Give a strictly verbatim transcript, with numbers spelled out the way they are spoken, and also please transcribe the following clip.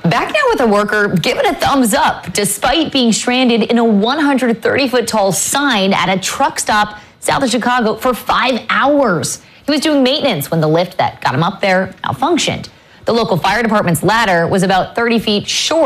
Back now with a worker given a thumbs up despite being stranded in a one hundred thirty foot tall sign at a truck stop south of Chicago for five hours. He was doing maintenance when the lift that got him up there malfunctioned. The local fire department's ladder was about thirty feet short.